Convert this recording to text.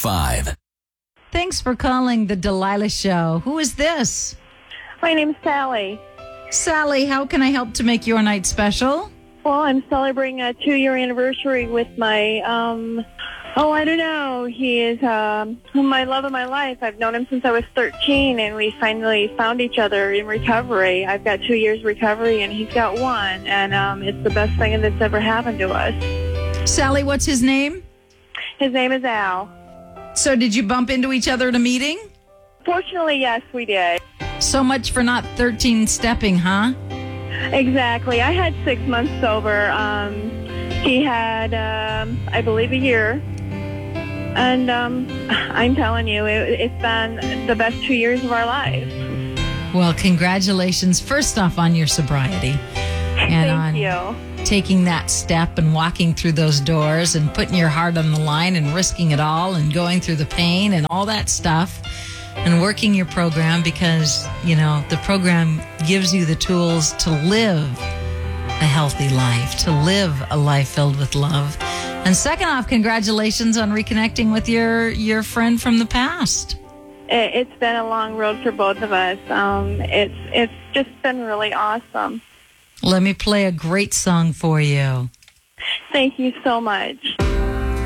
105. Thanks for calling the Delilah Show. Who is this? My name's Sally. Sally, how can I help to make your night special? Well, I'm celebrating a 2-year anniversary with my, I don't know. He is my love of my life. I've known him since I was 13, and we finally found each other in recovery. I've got 2 years recovery, and he's got 1, and it's the best thing that's ever happened to us. Sally, what's his name? His name is Al. So did you bump into each other at a meeting? Fortunately, yes, we did. So much for not 13 stepping, huh? Exactly. I had 6 months sober. He had, I believe, a year. And I'm telling you, it's been the best 2 years of our lives. Well, congratulations, first off, on your sobriety. And Thank you. Taking that step and walking through those doors and putting your heart on the line and risking it all and going through the pain and all that stuff and working your program because, the program gives you the tools to live a healthy life, to live a life filled with love. And second off, congratulations on reconnecting with your friend from the past. It's been a long road for both of us. It's just been really awesome. Let me play a great song for you. Thank you so much.